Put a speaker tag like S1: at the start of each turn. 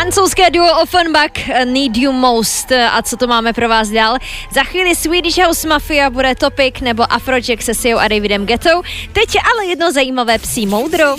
S1: Francouzské duo Offenbach, Need You Most. A co to máme pro vás dál? Za chvíli Swedish House Mafia, bude Topic nebo Afrojack se Siou a Davidem Guettou. Teď ale jedno zajímavé psí moudro.